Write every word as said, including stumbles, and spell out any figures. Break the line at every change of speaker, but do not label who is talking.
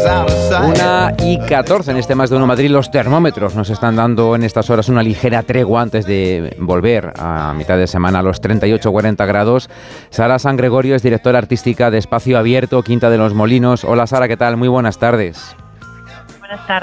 Una y catorce en este Más de Uno Madrid. Los termómetros nos están dando en estas horas una ligera tregua antes de volver a mitad de semana a los treinta y ocho a cuarenta grados. Sara San Gregorio es directora artística de Espacio Abierto, Quinta de los Molinos. Hola Sara, ¿qué tal? Muy buenas tardes.
Buenas tardes.